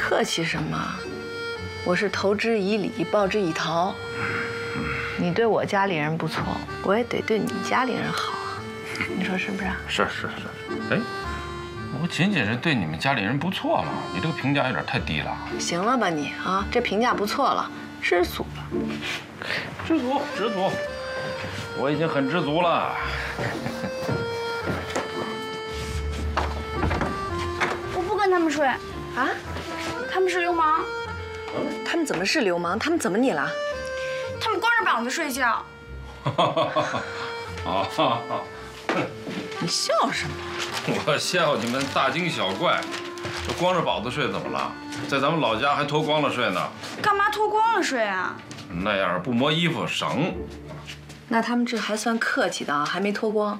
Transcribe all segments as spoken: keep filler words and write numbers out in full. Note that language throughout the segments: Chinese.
客气什么？我是投之以礼，报之以桃。你对我家里人不错，我也得对你家里人好啊。你说是不是？ 是是是。哎，我仅仅是对你们家里人不错嘛，你这个评价有点太低了。 行了吧你啊，这评价不错了，知足了。 知足知足，我已经很知足了。 我不跟他们睡啊，他们是流氓。 他们怎么是流氓？他们怎么你了？ 他们光着膀子睡觉。 啊！ 你笑什么？ 我笑你们大惊小怪，这光着膀子睡怎么了？在咱们老家还脱光了睡呢。 干嘛脱光了睡啊？ 那样不磨衣服省。 那他们这还算客气的啊，还没脱光。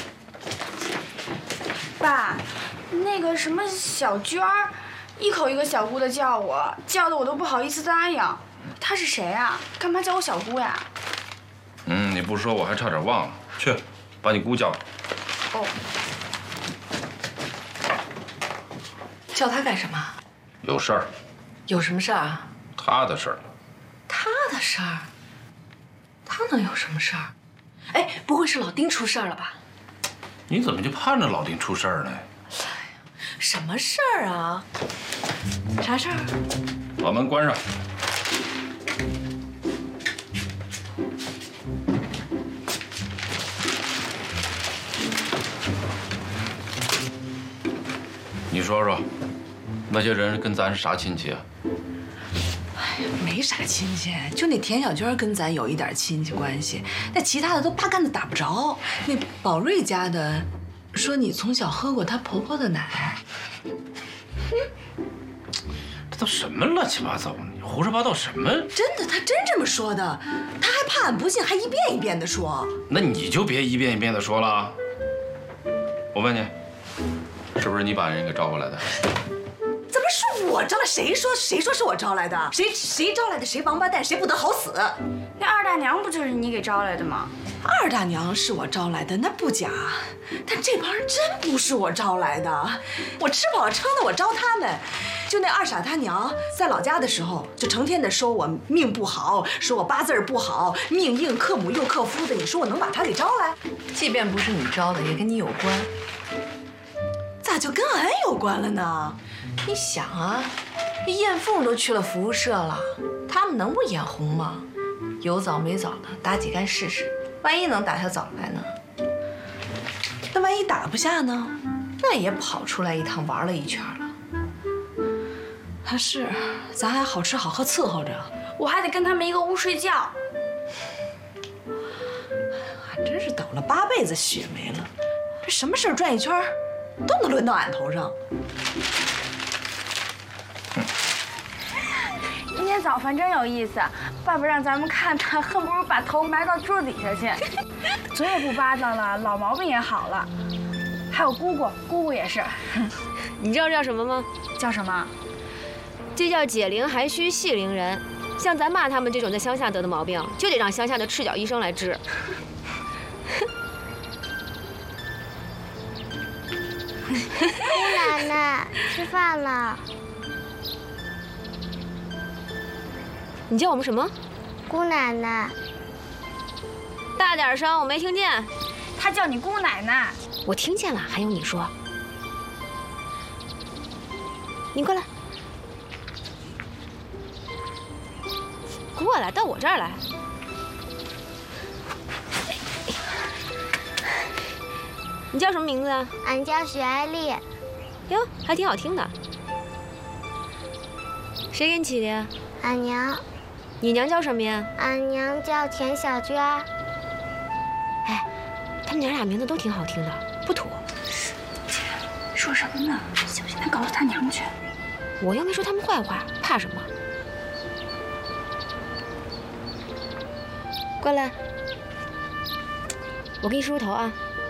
爸，那个什么小娟儿，一口一个小姑的叫我，叫的我都不好意思答应。她是谁啊？干嘛叫我小姑呀？ 嗯，你不说我还差点忘了。去，把你姑叫来。 哦。 叫他干什么？ 有事儿。 有什么事儿啊？ 他的事儿。 他的事儿？他能有什么事儿？哎，不会是老丁出事儿了吧？ 你怎么就盼着老丁出事儿呢？ 什么事儿啊？啥事儿？ 把门关上。你说说，那些人跟咱是啥亲戚啊？ 哎呀，没啥亲戚，就那田小娟跟咱有一点亲戚关系，那其他的都八竿子打不着。那宝瑞家的，说你从小喝过她婆婆的奶。 这都什么乱七八糟？你胡说八道什么？ 真的，他真这么说的，他还怕俺不信，还一遍一遍的说。 那你就别一遍一遍的说了。我问你，是不是你把人给招过来的？ 怎么是我招来？谁说谁说是我招来的？谁谁招来的？谁王八蛋？谁不得好死？ 那二大娘不就是你给招来的吗？ 二大娘是我招来的，那不假。但这帮人真不是我招来的，我吃饱了撑的，我招他们。就那二傻他娘在老家的时候，就成天的说我命不好，说我八字不好，命硬克母又克夫的。你说我能把他给招来？即便不是你招的，也跟你有关。咋就跟俺有关了呢？你想啊，那燕凤都去了服务社了，他们能不眼红吗？有枣没枣的，打几竿试试，万一能打下枣来呢？那万一打不下呢？那也跑出来一趟玩了一圈了。还是，咱还好吃好喝伺候着， 我还得跟他们一个屋睡觉。 还真是倒了八辈子血霉了，这什么事儿转一圈都能轮到俺头上。 今天早饭真有意思，爸爸让咱们看他，恨不如把头埋到桌底下去。嘴也不巴掌了，老毛病也好了。还有姑姑，姑姑也是。 你知道这叫什么吗？ 叫什么？ 这叫解铃还须系铃人。像咱爸他们这种在乡下得的毛病，就得让乡下的赤脚医生来治。 姑奶奶，吃饭了。 你叫我们什么？ 姑奶奶。 大点声，我没听见。 他叫你姑奶奶。 我听见了，还用你说？你过来，过来，到我这儿来。你叫什么名字啊？ 俺叫许爱丽。 哟，还挺好听的。谁给你起的呀？ 俺娘。 你娘叫什么呀？ 俺娘叫田小娟。 哎，他们娘俩名字都挺好听的，不土。 姐，说什么呢？小心他告诉他娘去。 我又没说他们坏话，怕什么？过来，我给你梳梳头啊。